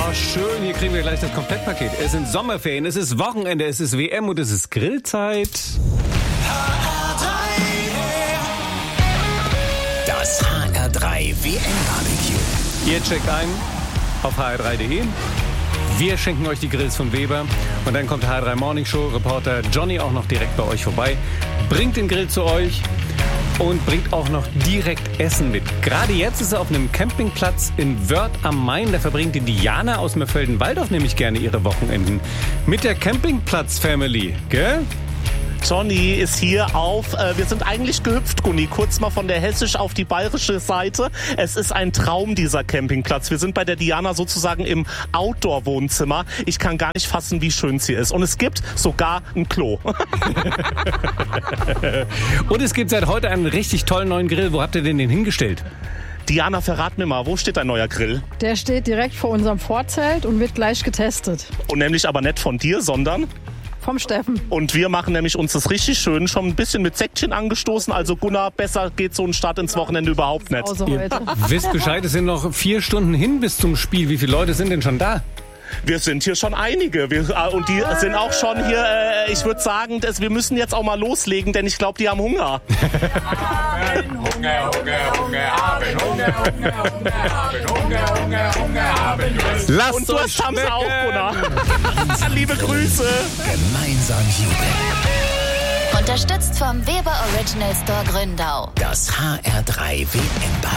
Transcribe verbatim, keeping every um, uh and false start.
Oh, schön, hier kriegen wir gleich das Komplettpaket. Es sind Sommerferien, es ist Wochenende, es ist W M und es ist Grillzeit. Das H R drei W M-Barbecue. Ihr checkt ein auf h r drei punkt d e. Wir schenken euch die Grills von Weber. Und dann kommt H R drei Morning Show Reporter Johnny auch noch direkt bei euch vorbei. Bringt den Grill zu euch und bringt auch noch direkt Essen mit. Gerade jetzt ist er auf einem Campingplatz in Wörth am Main. Da verbringt die Diana aus Mörfelden-Walldorf nämlich gerne ihre Wochenenden mit der Campingplatz-Family, gell? Johnny ist hier auf, äh, wir sind eigentlich gehüpft, Gunni, kurz mal von der hessisch auf die bayerische Seite. Es ist ein Traum, dieser Campingplatz. Wir sind bei der Diana sozusagen im Outdoor-Wohnzimmer. Ich kann gar nicht fassen, wie schön es hier ist. Und es gibt sogar ein Klo. Und es gibt seit heute einen richtig tollen neuen Grill. Wo habt ihr denn den hingestellt? Diana, verrat mir mal, wo steht dein neuer Grill? Der steht direkt vor unserem Vorzelt und wird gleich getestet. Und nämlich aber nicht von dir, sondern... Vom Steffen. Und wir machen nämlich uns das richtig schön, schon ein bisschen mit Säckchen angestoßen. Also Gunnar, besser geht so ein Start ins Wochenende überhaupt nicht. Also heute. Wisst Bescheid, es sind noch vier Stunden hin bis zum Spiel. Wie viele Leute sind denn schon da? Wir sind hier schon einige. Wir, äh, und die sind auch schon hier, äh, ich würde sagen, dass wir müssen jetzt auch mal loslegen, denn ich glaube, die haben Hunger. Haben Hunger, Hunger, Hunger, haben Hunger, Hunger, Hunger, haben Hunger, Hunger, Hunger, haben Durst. Lasst Und Durst haben sie auch, Gunnar. Liebe Grüße. Gemeinsam jubeln. Unterstützt vom Weber Original Store Gründau. Das H R drei W M-Barbecue.